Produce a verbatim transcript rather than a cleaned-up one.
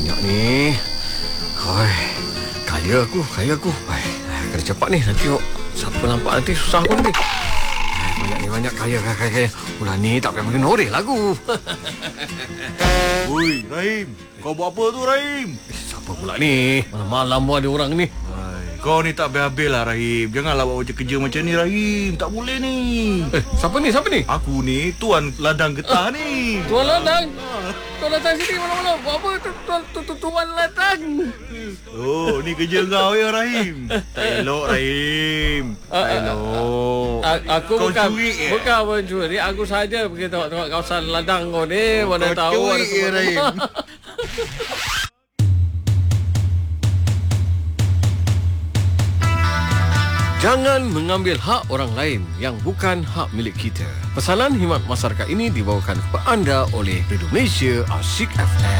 banyak ni. Hai, kaya aku, kaya aku. Hai, kena cepat ni. Nanti tengok siapa nampak nanti susah pun nanti. Hai, banyak ni, banyak kaya, kaya, kaya, kaya. Bulan ni tak payah bagi noreh lagu. Oi, Rahim. Kau buat apa tu, Rahim? Eh, siapa pula ni? Malam-malam pun ada orang ni. Hai, kau ni tak habis-habis lah, Rahim. Janganlah buat macam kerja macam ni, Rahim. Tak boleh ni. Eh, siapa ni? Siapa ni? Aku ni tuan ladang getah ni. Tuan Ladang. Tuan datang sini malam-malam. Buat apa tu, tuan, tu, tu, Tuan Ladang? Oh, ni kerja kau ya, Rahim. Tak elok, Rahim. Tak elok. A- aku Kau bukan curi, eh? bukan mencuri. Aku saja pergi tengok-tengok kawasan ladang kau ni. Oh, Mana kau tahu curi, ada eh, Rahim. Jangan mengambil hak orang lain yang bukan hak milik kita. Pesanan khidmat masyarakat ini dibawakan kepada anda oleh Radio Malaysia Asyik F M.